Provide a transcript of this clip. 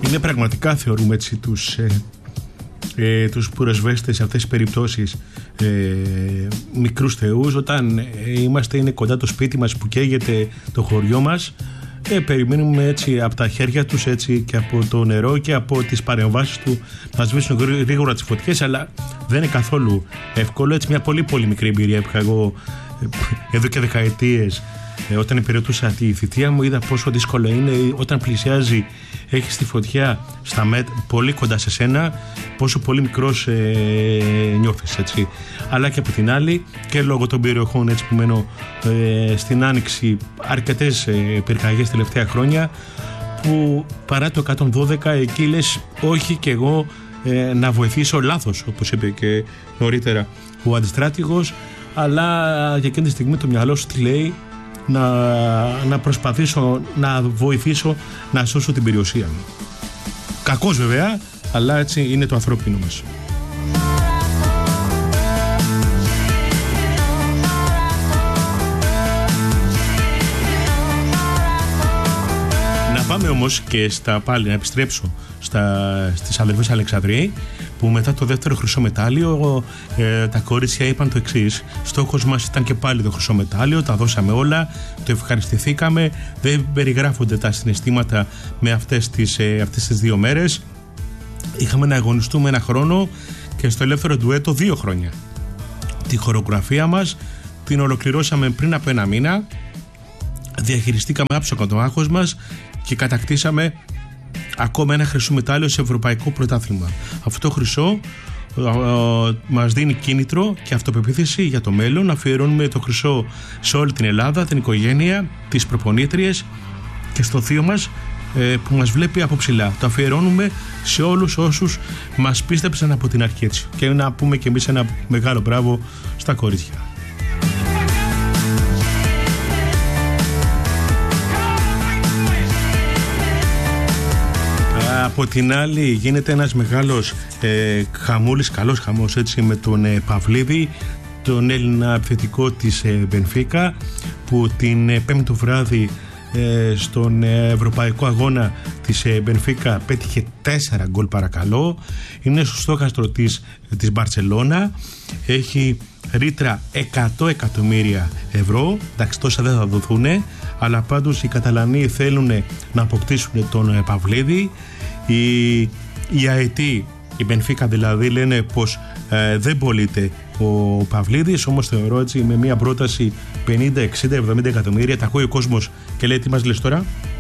Είναι πραγματικά, θεωρούμε έτσι, τους πυροσβέστες σε αυτές τις περιπτώσεις μικρούς θεούς. Όταν είναι κοντά το σπίτι μας που καίγεται το χωριό μας, περιμένουμε έτσι από τα χέρια τους, έτσι, και από το νερό και από τις παρεμβάσεις του να σβήσουν γρήγορα τις φωτιές, αλλά δεν είναι καθόλου εύκολο. Έτσι, μια πολύ πολύ μικρή εμπειρία που είχα εγώ εδώ και δεκαετίες, όταν υπηρετούσα τη θητεία μου, είδα πόσο δύσκολο είναι όταν πλησιάζει, έχεις τη φωτιά στα πολύ κοντά σε σένα, πόσο πολύ μικρός νιώθεις, έτσι. Αλλά και από την άλλη, και λόγω των περιοχών, έτσι, που μένω στην Άνοιξη, αρκετές πυρκαγιές τελευταία χρόνια, που παρά το 112 εκεί λες όχι και εγώ να βοηθήσω, λάθος, όπως είπε και νωρίτερα ο αντιστράτηγος, αλλά για εκείνη τη στιγμή το μυαλό σου τι λέει? Να προσπαθήσω να βοηθήσω να σώσω την περιουσία μου. Κακός βέβαια, αλλά έτσι είναι το ανθρώπινο μας. Να πάμε όμως και πάλι να επιστρέψω στις αδελφές Αλεξανδρέη, που μετά το δεύτερο χρυσό μετάλλιο τα κορίτσια είπαν το εξής: στόχος μας ήταν και πάλι το χρυσό μετάλλιο, τα δώσαμε όλα, το ευχαριστηθήκαμε, δεν περιγράφονται τα συναισθήματα με αυτές τις 2 μέρες. Είχαμε να αγωνιστούμε 1 χρόνο και στο ελεύθερο ντουέτο 2 χρόνια. Τη χορογραφία μας την ολοκληρώσαμε πριν από 1 μήνα, διαχειριστήκαμε άψογα το άγχος μας και κατακτήσαμε ακόμα 1 χρυσό μετάλλιο σε ευρωπαϊκό πρωτάθλημα. Αυτό το χρυσό μας δίνει κίνητρο και αυτοπεποίθηση για το μέλλον. Αφιερώνουμε το χρυσό σε όλη την Ελλάδα, την οικογένεια, τις προπονήτριες και στο θείο μας που μας βλέπει από ψηλά. Το αφιερώνουμε σε όλους όσους μας πίστεψαν από την αρχή, έτσι. Και να πούμε και εμείς ένα μεγάλο μπράβο στα κορίτσια. Από την άλλη γίνεται ένας μεγάλος χαμούλης, καλός χαμός, έτσι, με τον Παυλίδη, τον Έλληνα επιθετικό της Μπενφίκα, που την Πέμπτη το βράδυ στον ευρωπαϊκό αγώνα της Μπενφίκα πέτυχε 4 γκολ, παρακαλώ. Είναι στο στόχαστρο της Μπαρτσελώνα, έχει ρήτρα 100 εκατομμύρια ευρώ. Εντάξει, τόσα δεν θα δοθούν, αλλά πάντως οι Καταλανοί θέλουν να αποκτήσουν τον Παυλίδη. Οι αετοί, η Μπενφίκα δηλαδή, λένε πως δεν πωλείται ο Παυλίδης, όμως θεωρώ, έτσι, με μια πρόταση 50, 60, 70 εκατομμύρια, τα ακούει ο κόσμος και λέει τι μας λες τώρα?